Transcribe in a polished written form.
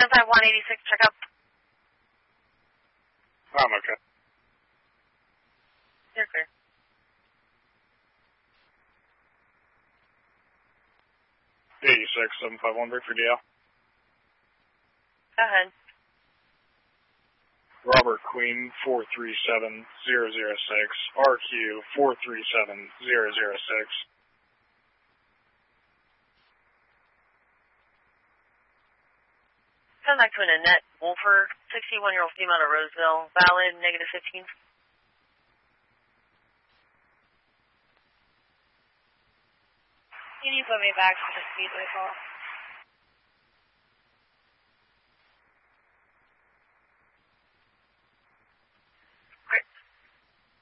186, check up. I'm okay. You're clear. .86-751, break for DL. Go ahead. Robert Queen, 437006, RQ 437006. Come back to an Annette Wolfer, 61-year-old female at Roseville, valid, -15. Can you put me back to the Speedway call?